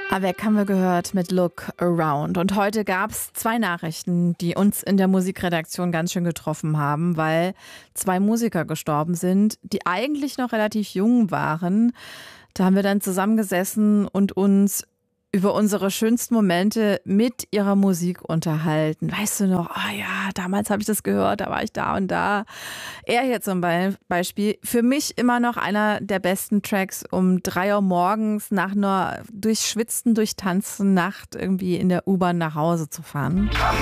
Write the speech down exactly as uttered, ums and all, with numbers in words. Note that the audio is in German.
Avec haben wir gehört mit Look Around. Und heute gab es zwei Nachrichten, die uns in der Musikredaktion ganz schön getroffen haben, weil zwei Musiker gestorben sind, die eigentlich noch relativ jung waren. Da haben wir dann zusammengesessen und uns über unsere schönsten Momente mit ihrer Musik unterhalten. Weißt du noch, oh ja, damals habe ich das gehört, da war ich da und da. Er hier zum Beispiel, für mich immer noch einer der besten Tracks, um drei Uhr morgens nach einer durchschwitzten, durchtanzten Nacht irgendwie in der U-Bahn nach Hause zu fahren.